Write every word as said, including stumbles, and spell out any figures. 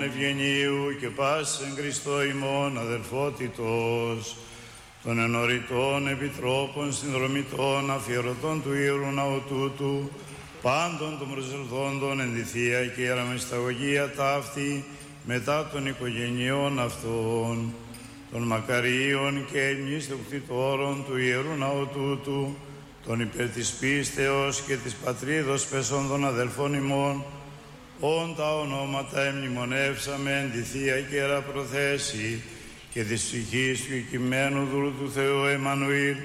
ευγενίου και πάσης εν Χριστώ ημών αδελφότητος, των ενωρητών επιτρόπων, συνδρομητών, αφιερωτών του Ιερού Ναού τούτου, πάντων των προσελθόντων εν τη Θεία και Ιεραμισταγωγία ταύτη, μετά των οικογενειών αυτών, των μακαρίων και εμείς κτητόρων του Ιερού Ναού τούτου, των υπέρ της πίστεως και της πατρίδος πεσόντων αδελφών ημών, όν τα ονόματα εμνημονεύσαμε εν τη Θεία και Ιερά Προθέση και της ψυχής του οικειμένου δούλου του Θεού Εμμανουήλ,